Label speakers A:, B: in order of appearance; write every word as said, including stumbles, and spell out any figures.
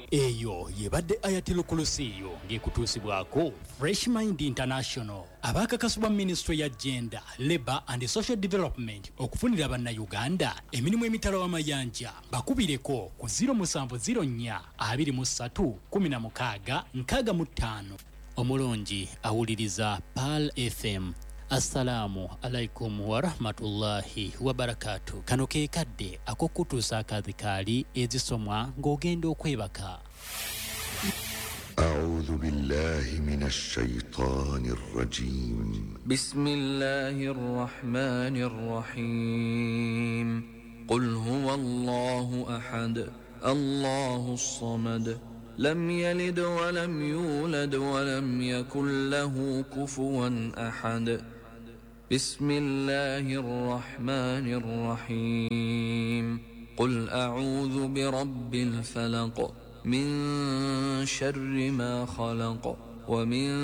A: eyo yebadde Ayatel Kulusiyo ng'ekutuusibwako Fresh Mind International abakakasibwa Ministry ya Gender, Labour and Social Development okufunira bannayuganda emirimu emitala w'amayanja bakubireko ku zero seven zero four two three one six six five. Omulongi awuliriza Pal F M. Assalamu alaikum wa rahmatullahi wa barakatuh. Kano ke kadde akokutuusa akadhikaali ezisomwa ng'ogenda okwebaka.
B: أعوذ بالله من الشيطان الرجيم.
C: بسم الله الرحمن الرحيم. قل هو الله أحد الله الصمد لم يلد ولم يولد ولم يكن له كفوا أحد. بسم الله الرحمن الرحيم. قل أعوذ برب الفلق من شر ما خلق ومن